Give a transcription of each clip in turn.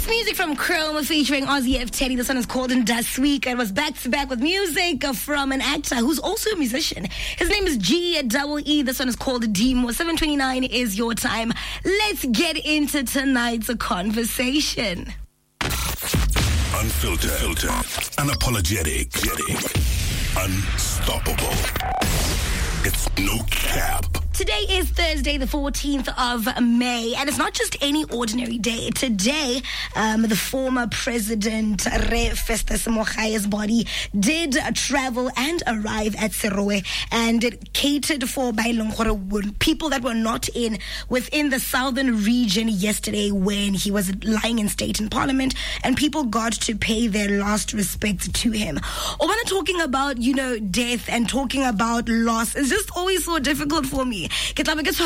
It's music from Chrome featuring Ozzy F. Teddy. This one is called In Dust Week. It was back-to-back with music from an actor who's also a musician. His name is G-double-E. This one is called Demo. 7:29 is your time. Let's get into tonight's conversation. Unfiltered, unapologetic, unstoppable. It's no cap. Today is Thursday, the 14th of May, and it's not just any ordinary day. Today, the former president, Re Festus Mogae's body did travel and arrive at Serowe, and it catered for people that were not within the southern region yesterday when he was lying in state in parliament, and people got to pay their last respects to him. When I'm talking about, death and talking about loss, it's just always so difficult for me. Because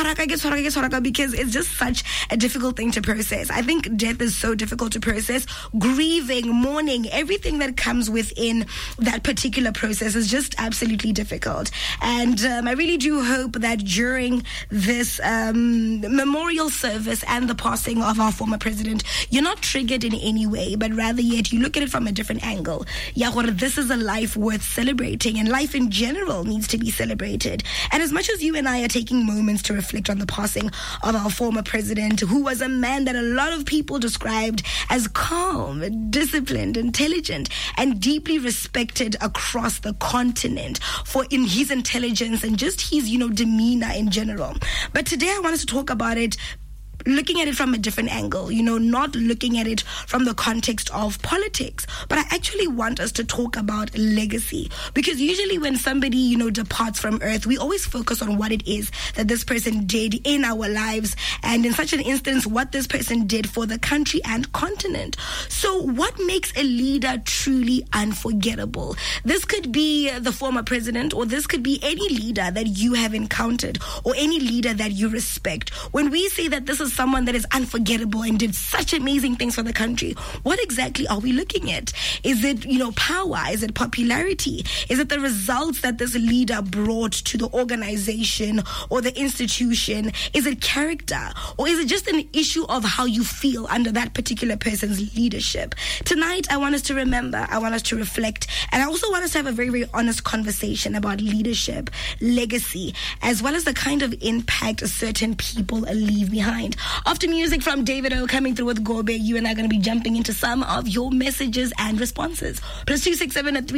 it's just such a difficult thing to process. I think death is so difficult to process. Grieving, mourning, everything that comes within that particular process is just absolutely difficult. And I really do hope that during this memorial service and the passing of our former president, you're not triggered in any way, but rather yet you look at it from a different angle. This is a life worth celebrating, and life in general needs to be celebrated. And as much as you and I are taking moments to reflect on the passing of our former president, who was a man that a lot of people described as calm, disciplined, intelligent, and deeply respected across the continent for in his intelligence and just his, demeanor in general. But today I want us to talk about it looking at it from a different angle, not looking at it from the context of politics. But I actually want us to talk about legacy, because usually when somebody, departs from earth, we always focus on what it is that this person did in our lives, and in such an instance, what this person did for the country and continent. So what makes a leader truly unforgettable? This could be the former president, or this could be any leader that you have encountered, or any leader that you respect. When we say that this is someone that is unforgettable and did such amazing things for the country, what exactly are we looking at? Is it, power? Is it popularity? Is it the results that this leader brought to the organization or the institution? Is it character? Or is it just an issue of how you feel under that particular person's leadership? Tonight, I want us to remember, I want us to reflect, and I also want us to have a very, very honest conversation about leadership, legacy, as well as the kind of impact certain people leave behind. After music from David O coming through with Gobe, you and I are going to be jumping into some of your messages and responses. +267 at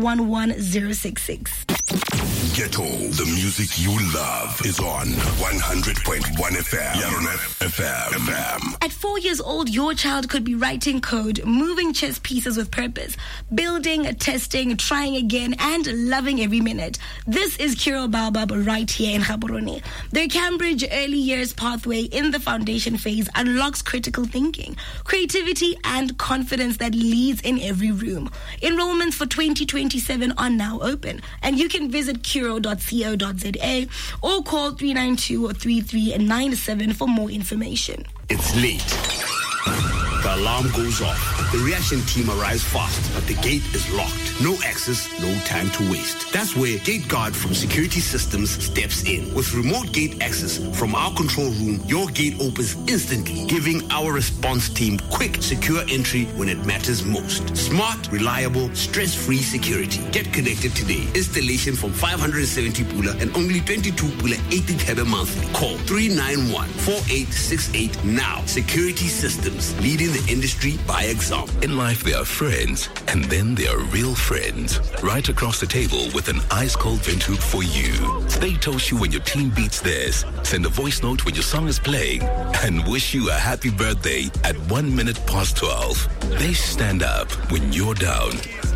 3911066. Ghetto, the music you love is on 100.1 FM. FM. At 4 years old, your child could be writing code, moving chess pieces with purpose, building, testing, trying again, and loving every minute. This is Kiro Baobab right here in Gaborone. Their Cambridge Early Years pathway in the foundation phase unlocks critical thinking, creativity, and confidence that leads in every room. Enrollments for 2027 are now open, and you can visit kiro.co.za or call 392-3397 for more information. It's late. The alarm goes off. The reaction team arrives fast, but the gate is locked. No access, no time to waste. That's where Gate Guard from Security Systems steps in. With remote gate access from our control room, your gate opens instantly, giving our response team quick, secure entry when it matters most. Smart, reliable, stress-free security. Get connected today. Installation from 570 pula and only 22 pula 80 kb monthly. Call 391-4868 now. Security Systems, leading the industry by example. In life, there are friends, and then there are real friends. Right across the table with an ice-cold Ventube for you. They toast you when your team beats theirs, send a voice note when your song is playing, and wish you a happy birthday at 1 minute past 12. They stand up when you're down.